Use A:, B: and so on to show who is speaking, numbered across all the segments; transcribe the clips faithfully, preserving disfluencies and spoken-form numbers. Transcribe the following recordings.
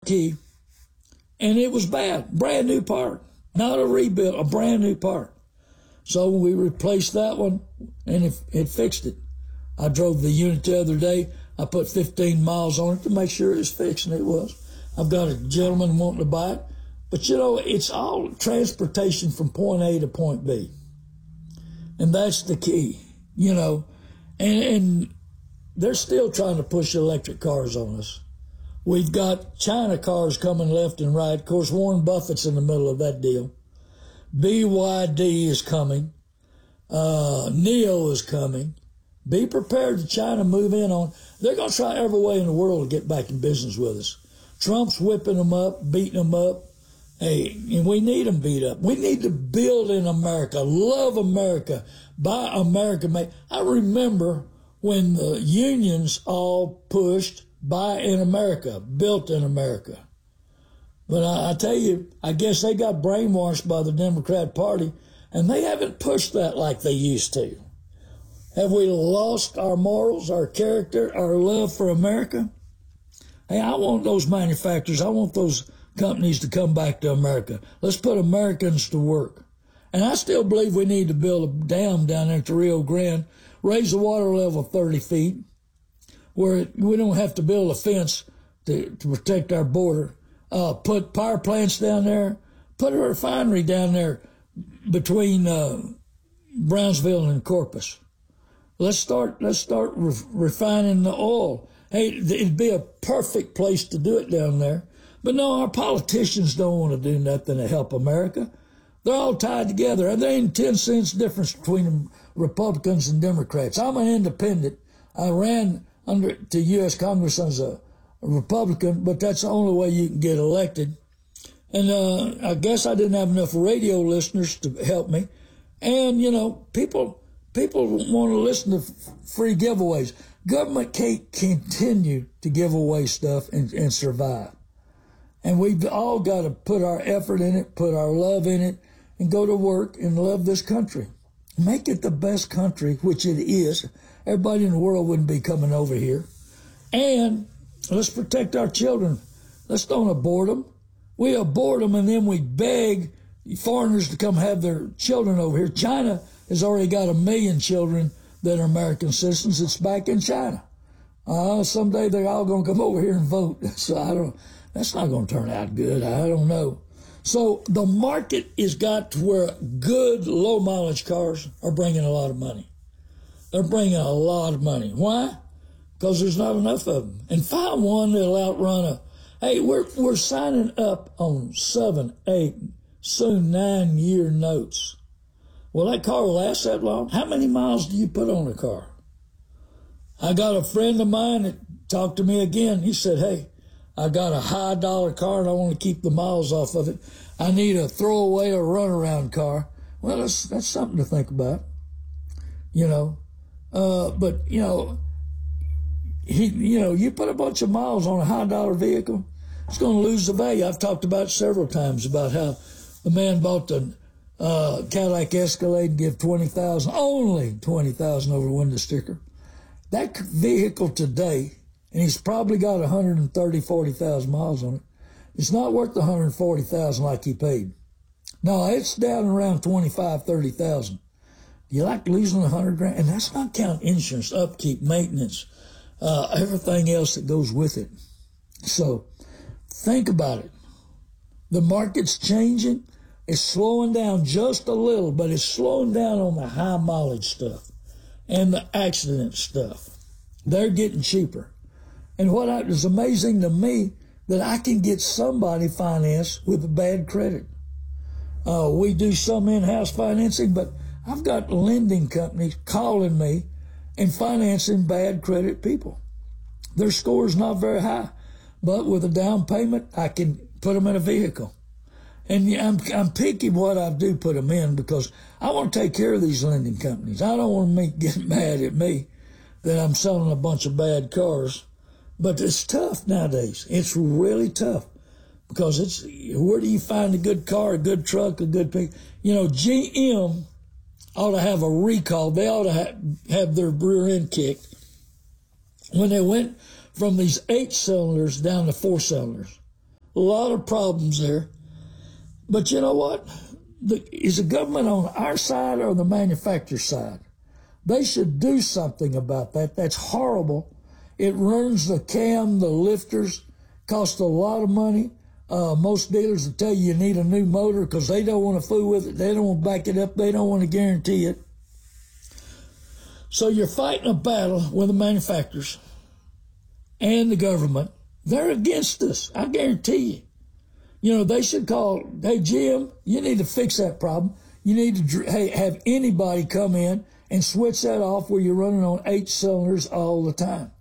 A: key, and it was bad. Brand new part. Not a rebuild, a brand new part. So we replaced that one, and it, it fixed it. I drove the unit the other day. I put fifteen miles on it to make sure it was fixed, and it was. I've got a gentleman wanting to buy it. But, you know, it's all transportation from point A to point B. And that's the key, you know. And, and they're still trying to push electric cars on us. We've got China cars coming left and right. Of course, Warren Buffett's in the middle of that deal. B Y D is coming. Uh, N I O is coming. Be prepared to China move in on. They're going to try every way in the world to get back in business with us. Trump's whipping them up, beating them up. Hey, and we need them beat up. We need to build in America, love America, buy America made. I remember when the unions all pushed buy in America, built in America. But I, I tell you, I guess they got brainwashed by the Democrat Party, and they haven't pushed that like they used to. Have we lost our morals, our character, our love for America? Hey, I want those manufacturers, I want those companies to come back to America. Let's put Americans to work. And I still believe we need to build a dam down there at the Rio Grande, raise the water level thirty feet, where we don't have to build a fence to, to protect our border. Uh, put power plants down there, put a refinery down there between uh, Brownsville and Corpus. Let's start. Let's start re- refining the oil. Hey, it'd be a perfect place to do it down there. But no, our politicians don't want to do nothing to help America. They're all tied together. And there ain't ten cents difference between Republicans and Democrats. I'm an independent. I ran under to U S Congress as a, a Republican, but that's the only way you can get elected. And uh, I guess I didn't have enough radio listeners to help me. And, you know, people people want to listen to f- free giveaways. Government can't continue to give away stuff and, and survive. And we've all got to put our effort in it, put our love in it, and go to work and love this country. Make it the best country, which it is. Everybody in the world wouldn't be coming over here. And let's protect our children. Let's don't abort them. We abort them, and then we beg foreigners to come have their children over here. China has already got a million children that are American citizens. It's back in China. Uh, someday they're all going to come over here and vote. So I don't. That's not going to turn out good. I don't know. So the market has got to where good low mileage cars are bringing a lot of money. They're bringing a lot of money. Why? Because there's not enough of them. And find one that'll outrun a. Hey, we're we're signing up on seven, eight, soon nine year notes. Will that car last that long? How many miles do you put on a car? I got a friend of mine that talked to me again. He said, hey, I got a high dollar car and I want to keep the miles off of it. I need a throwaway or runaround car. Well, that's, that's something to think about, you know. Uh, but, you know, he, you know, you put a bunch of miles on a high dollar vehicle, it's going to lose the value. I've talked about it several times about how the man bought the uh, Cadillac Escalade and give twenty thousand dollars, only twenty thousand dollars over window sticker. That vehicle today, and he's probably got one hundred thirty, forty thousand miles on it. It's not worth the one hundred forty thousand like he paid. No, it's down around twenty-five, thirty thousand. Do you like losing a hundred grand? And that's not counting insurance, upkeep, maintenance, uh, everything else that goes with it. So think about it. The market's changing. It's slowing down just a little, but it's slowing down on the high mileage stuff and the accident stuff. They're getting cheaper. And what I, is amazing to me that I can get somebody financed with bad credit. Uh, we do some in-house financing, but I've got lending companies calling me and financing bad credit people. Their score's not very high, but with a down payment, I can put them in a vehicle. And I'm, I'm picky what I do put them in because I want to take care of these lending companies. I don't want them to get mad at me that I'm selling a bunch of bad cars. But it's tough nowadays. It's really tough because it's, where do you find a good car, a good truck, a good pick? You know, G M ought to have a recall. They ought to have, have their rear end kicked when they went from these eight cylinders down to four cylinders. A lot of problems there. But you know what? The, is the government on our side or the manufacturer's side? They should do something about that. That's horrible. It ruins the cam, the lifters, costs a lot of money. Uh, most dealers will tell you you need a new motor because they don't want to fool with it. They don't want to back it up. They don't want to guarantee it. So you're fighting a battle with the manufacturers and the government. They're against us, I guarantee you. You know, they should call, hey, Jim, you need to fix that problem. You need to hey, have anybody come in and switch that off where you're running on eight cylinders all the time.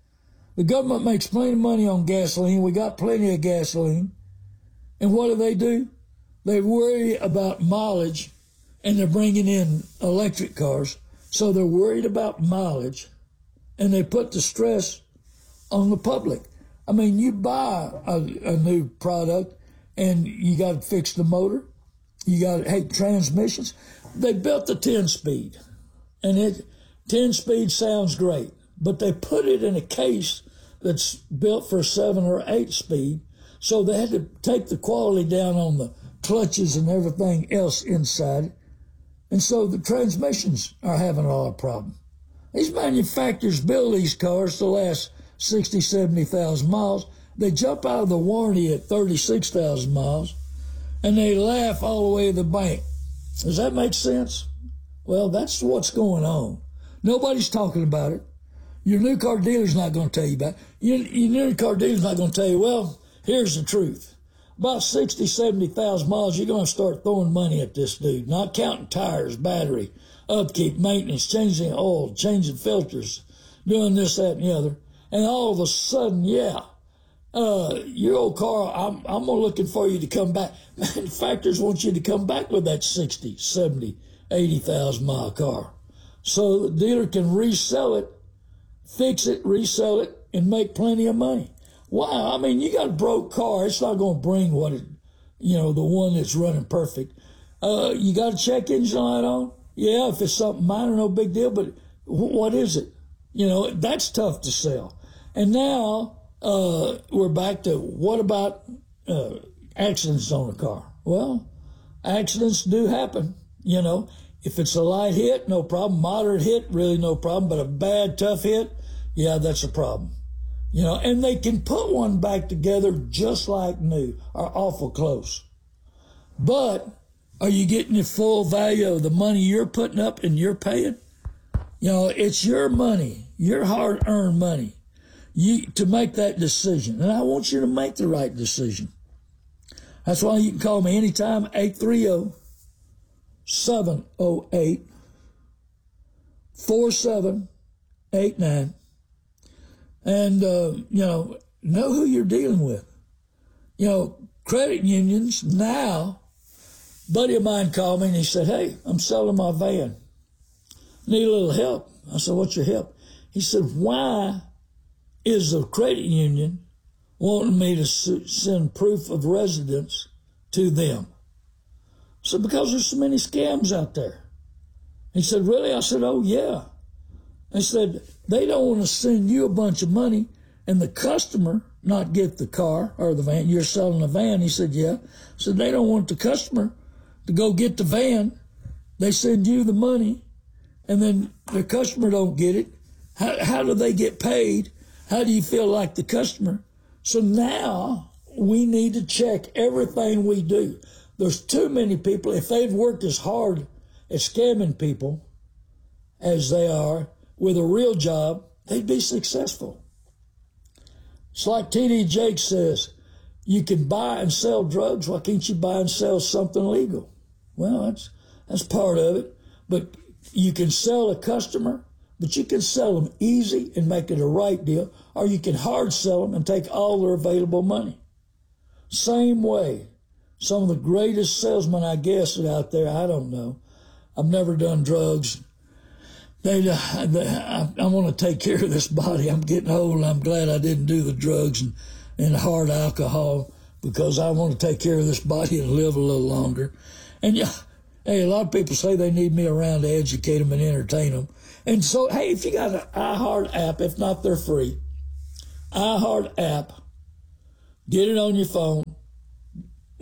A: The government makes plenty of money on gasoline. We got plenty of gasoline. And what do they do? They worry about mileage, and they're bringing in electric cars. So they're worried about mileage, and they put the stress on the public. I mean, you buy a, a new product, and you got to fix the motor. You got to, hey, transmissions. They built the ten-speed, and it ten-speed sounds great, but they put it in a case that's built for seven or eight-speed, so they had to take the quality down on the clutches and everything else inside. And so the transmissions are having a lot of problems. These manufacturers build these cars to last sixty, seventy thousand miles. They jump out of the warranty at thirty-six thousand miles, and they laugh all the way to the bank. Does that make sense? Well, that's what's going on. Nobody's talking about it. Your new car dealer's not going to tell you about it. Your, your new car dealer's not going to tell you, well, here's the truth. About sixty, seventy thousand miles, you're going to start throwing money at this dude, not counting tires, battery, upkeep, maintenance, changing oil, changing filters, doing this, that, and the other. And all of a sudden, yeah, uh, your old car, I'm, I'm looking for you to come back. Manufacturers want you to come back with that sixty, seventy, eighty thousand mile car. So the dealer can resell it, fix it, resell it, and make plenty of money. Wow, I mean, you got a broke car. It's not going to bring what it, you know, the one that's running perfect. Uh, you got a check engine light on? Yeah, if it's something minor, no big deal, but what is it? You know, that's tough to sell. And now uh, we're back to what about uh, accidents on a car? Well, accidents do happen, you know. If it's a light hit, no problem. Moderate hit, really no problem. But a bad, tough hit, yeah, that's a problem. You know, and they can put one back together just like new or awful close. But are you getting the full value of the money you're putting up and you're paying? You know, it's your money, your hard-earned money, you to make that decision. And I want you to make the right decision. That's why you can call me anytime, eight three zero, seven zero eight, four seven eight nine. And, uh, you know, know who you're dealing with. You know, credit unions now, a buddy of mine called me and he said, hey, I'm selling my van. Need a little help. I said, what's your help? He said, why is the credit union wanting me to send proof of residence to them? I said, because there's so many scams out there. He said, really? I said, oh, yeah. They said, they don't want to send you a bunch of money and the customer not get the car or the van. You're selling a van. He said, yeah. So they don't want the customer to go get the van. They send you the money and then the customer don't get it. How, how do they get paid? How do you feel like the customer? So now we need to check everything we do. There's too many people. If they'd worked as hard at scamming people as they are with a real job, they'd be successful. It's like T D Jakes says, you can buy and sell drugs. Why can't you buy and sell something legal? Well, that's, that's part of it. But you can sell a customer, but you can sell them easy and make it a right deal, or you can hard sell them and take all their available money. Same way. Some of the greatest salesmen, I guess, are out there. I don't know. I've never done drugs. They, they, I, I want to take care of this body. I'm getting old, and I'm glad I didn't do the drugs and, and hard alcohol because I want to take care of this body and live a little longer. And yeah, hey, a lot of people say they need me around to educate them and entertain them. And so, hey, if you got an iHeart app, if not, they're free. iHeart app, get it on your phone.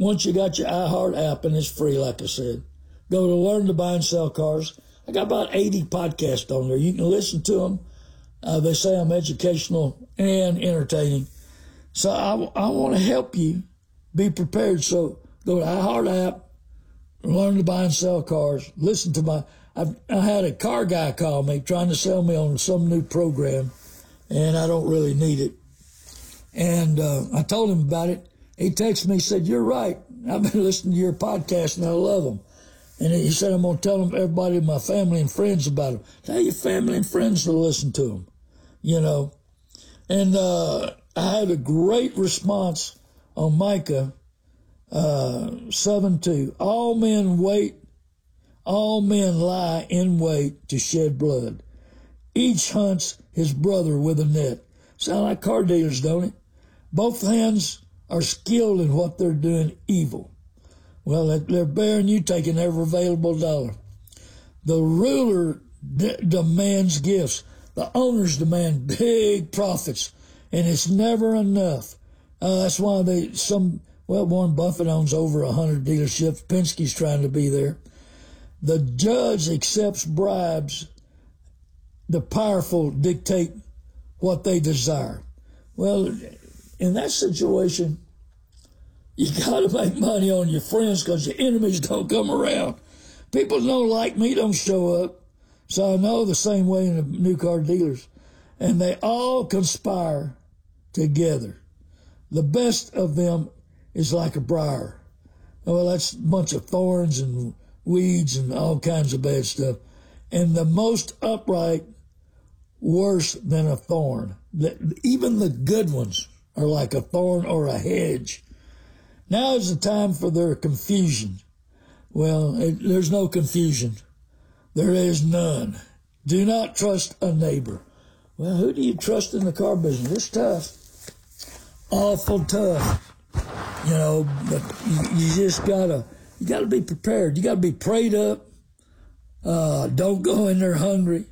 A: once you got your iHeart app, and it's free, like I said, go to Learn to Buy and Sell Cars. I got about eighty podcasts on there. You can listen to them. Uh, they say I'm educational and entertaining. So I, I want to help you be prepared. So go to iHeart app, Learn to Buy and Sell Cars. Listen to my, I've, I had a car guy call me trying to sell me on some new program, and I don't really need it. And uh, I told him about it. He texted me, said, "You're right. I've been listening to your podcast and I love them." And he said, "I'm going to tell them, everybody, my family and friends about them." Tell your family and friends to listen to them, you know. And uh, I had a great response on Micah uh, seven two. All men wait, all men lie in wait to shed blood. Each hunts his brother with a net. Sound like car dealers, don't it? Both hands are skilled in what they're doing evil. Well, they're bearing you, taking every available dollar. The ruler d- demands gifts. The owners demand big profits, and it's never enough. Uh, that's why they, some, well, Warren Buffett owns over a hundred dealerships. Penske's trying to be there. The judge accepts bribes. The powerful dictate what they desire. Well, in that situation, you got to make money on your friends because your enemies don't come around. People don't like me, don't show up. So I know the same way in the new car dealers. And they all conspire together. The best of them is like a briar. Well, that's a bunch of thorns and weeds and all kinds of bad stuff. And the most upright, worse than a thorn. Even the good ones are like a thorn or a hedge. Now is the time for their confusion. Well, it, there's no confusion. There is none. Do not trust a neighbor. Well, who do you trust in the car business? It's tough. Awful tough. You know, but you, you just gotta, you gotta be prepared. You gotta be prayed up. Uh, don't go in there hungry.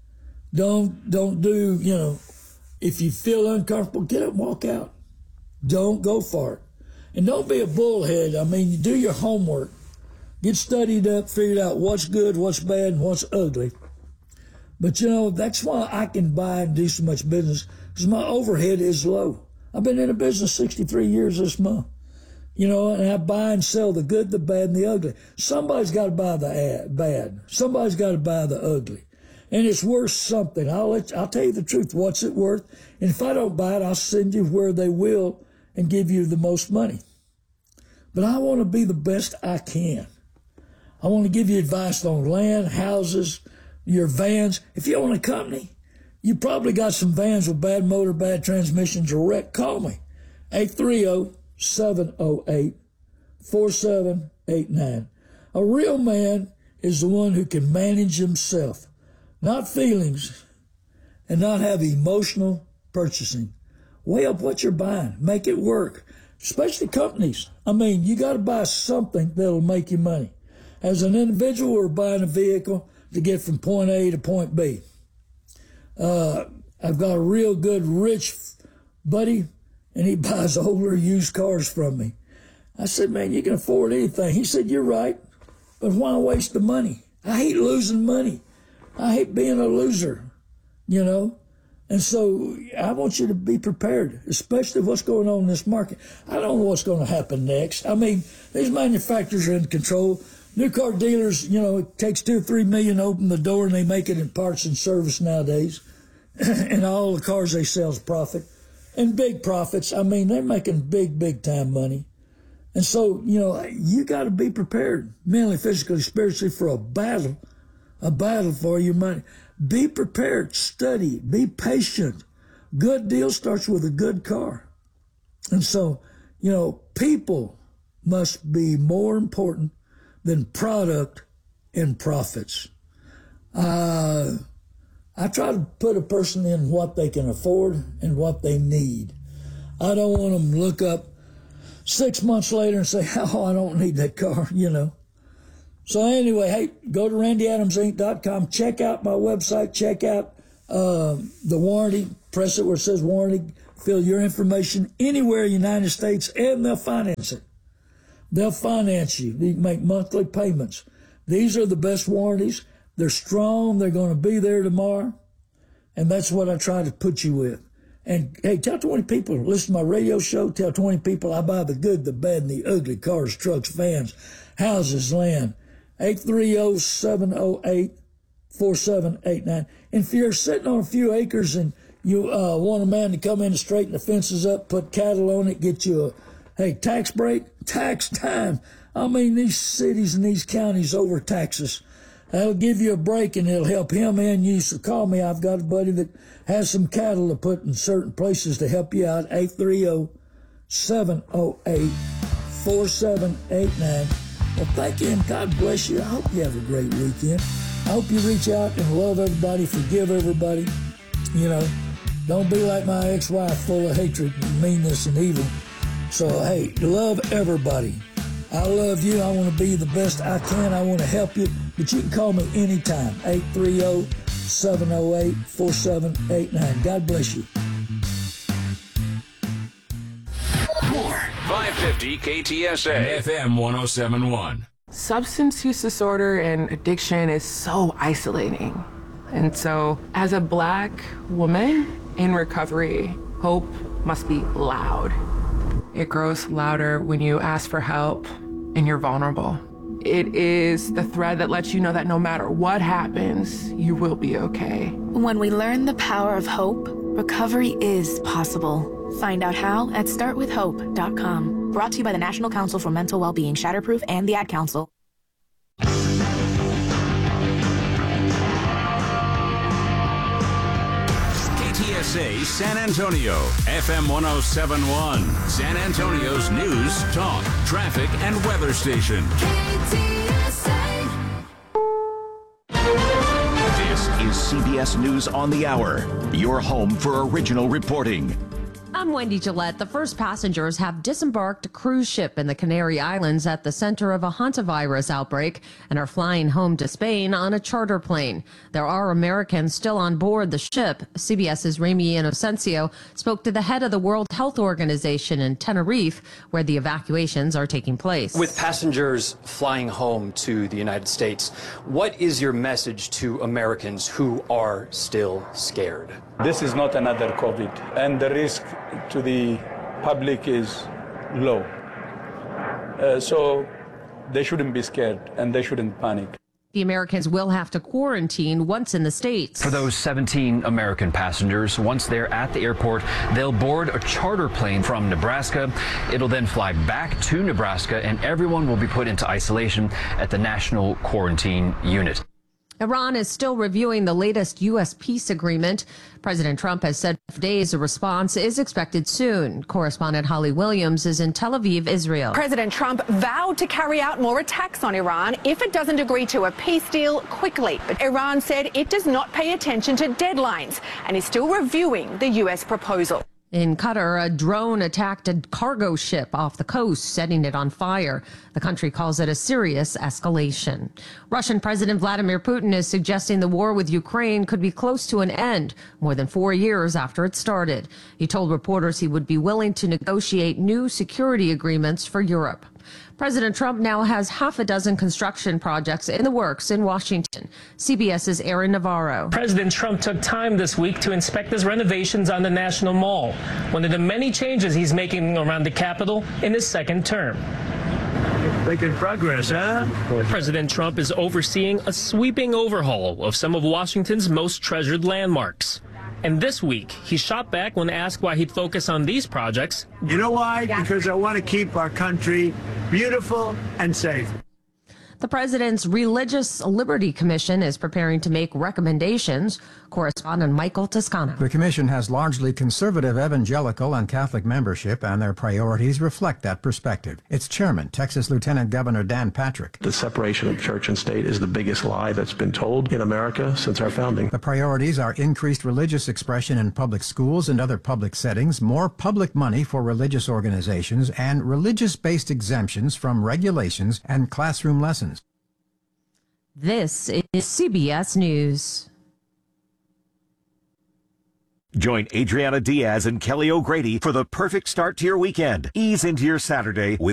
A: Don't, don't do, you know, if you feel uncomfortable, get up and walk out. Don't go for it. And don't be a bullhead. I mean, you do your homework. Get studied up, figured out what's good, what's bad, and what's ugly. But, you know, that's why I can buy and do so much business, because my overhead is low. I've been in the business sixty-three years this month. You know, and I buy and sell the good, the bad, and the ugly. Somebody's got to buy the ad, bad. Somebody's got to buy the ugly. And it's worth something. I'll let you, I'll tell you the truth. What's it worth? And if I don't buy it, I'll send you where they will and give you the most money. But I want to be the best I can. I want to give you advice on land, houses, your vans. If you own a company, you probably got some vans with bad motor, bad transmissions, or wreck. Call me. eight three zero, seven zero eight, four seven eight nine. A real man is the one who can manage himself, not feelings, and not have emotional purchasing. Weigh up what you're buying. Make it work, especially companies. I mean, you got to buy something that'll make you money. As an individual, we're buying a vehicle to get from point A to point B. Uh, I've got a real good, rich buddy, and he buys older used cars from me. I said, "Man, you can afford anything." He said, "You're right, but why waste the money? I hate losing money. I hate being a loser, you know." And so I want you to be prepared, especially what's going on in this market. I don't know what's going to happen next. I mean, these manufacturers are in control. New car dealers, you know, it takes two or three million to open the door, and they make it in parts and service nowadays. And all the cars they sell is profit. And big profits. I mean, they're making big, big time money. And so, you know, you got to be prepared mentally, physically, spiritually for a battle, a battle for your money. Be prepared, study, be patient. Good deal starts with a good car. And so, you know, people must be more important than product and profits. Uh, I try to put a person in what they can afford and what they need. I don't want them to look up six months later and say, "Oh, I don't need that car," you know. So anyway, hey, go to randy adams inc dot com. Check out my website. Check out uh, the warranty. Press it where it says warranty. Fill your information anywhere in the United States, and they'll finance it. They'll finance you. You can make monthly payments. These are the best warranties. They're strong. They're going to be there tomorrow. And that's what I try to put you with. And, hey, tell twenty people, listen to my radio show, tell twenty people I buy the good, the bad, and the ugly, cars, trucks, vans, houses, land. eight three zero, seven zero eight, four seven eight nine. And if you're sitting on a few acres and you uh, want a man to come in and straighten the fences up, put cattle on it, get you a, hey, tax break, tax time. I mean, these cities and these counties overtax us. That'll give you a break, and it'll help him and you. So call me. I've got a buddy that has some cattle to put in certain places to help you out. eight three zero, seven zero eight, four seven eight nine. Well, thank you, and God bless you. I hope you have a great weekend. I hope you reach out and love everybody, forgive everybody. You know, don't be like my ex-wife, full of hatred and meanness and evil. So, hey, love everybody. I love you. I want to be the best I can. I want to help you. But you can call me anytime. eight three zero, seven zero eight, four seven eight nine. God bless you.
B: More five fifty K T S A F M one oh seven point one.
C: Substance use disorder and addiction is so isolating. And so, as a Black woman in recovery, hope must be loud. It grows louder when you ask for help and you're vulnerable. It is the thread that lets you know that no matter what happens, you will be okay.
D: When we learn the power of hope, recovery is possible. Find out how at start with hope dot com. Brought to you by the National Council for Mental Wellbeing, Shatterproof, and the Ad Council.
B: K T S A San Antonio, F M one oh seven point one, San Antonio's news, talk, traffic, and weather station.
E: K T S A.
F: This is C B S News on the Hour, your home for original reporting.
G: I'm Wendy Gillette. The first passengers have disembarked a cruise ship in the Canary Islands at the center of a hantavirus outbreak and are flying home to Spain on a charter plane. There are Americans still on board the ship. CBS's Ramy Inocencio spoke to the head of the World Health Organization in Tenerife, where the evacuations are taking place.
H: With passengers flying home to the United States, what is your message to Americans who are still scared?
I: This is not another COVID, and the risk to the public is low. Uh, so they shouldn't be scared and they shouldn't panic.
G: The Americans will have to quarantine once in the States.
J: For those seventeen American passengers, once they're at the airport, they'll board a charter plane from Nebraska. It'll then fly back to Nebraska, and everyone will be put into isolation at the National Quarantine Unit.
G: Iran is still reviewing the latest U S peace agreement. President Trump has said days a response is expected soon. Correspondent Holly Williams is in Tel Aviv, Israel.
K: President Trump vowed to carry out more attacks on Iran if it doesn't agree to a peace deal quickly. But Iran said it does not pay attention to deadlines and is still reviewing the U S proposal.
G: In Qatar, a drone attacked a cargo ship off the coast, setting it on fire. The country calls it a serious escalation. Russian President Vladimir Putin is suggesting the war with Ukraine could be close to an end more than four years after it started. He told reporters he would be willing to negotiate new security agreements for Europe. President Trump now has half a dozen construction projects in the works in Washington. CBS's Aaron Navarro.
L: President Trump took time this week to inspect his renovations on the National Mall, one of the many changes he's making around the Capitol in his second term.
M: Making progress, huh?
L: President Trump is overseeing a sweeping overhaul of some of Washington's most treasured landmarks. And this week, he shot back when asked why he'd focus on these projects.
M: You know why? Because I want to keep our country beautiful and safe.
G: The president's Religious Liberty Commission is preparing to make recommendations. Correspondent Michael Toscano.
N: The commission has largely conservative evangelical and Catholic membership, and their priorities reflect that perspective. Its chairman, Texas Lieutenant Governor Dan Patrick.
O: The separation of church and state is the biggest lie that's been told in America since our founding.
N: The priorities are increased religious expression in public schools and other public settings, more public money for religious organizations, and religious-based exemptions from regulations and classroom lessons.
G: This is C B S News.
F: Join Adriana Diaz and Kelly O'Grady for the perfect start to your weekend. Ease into your Saturday with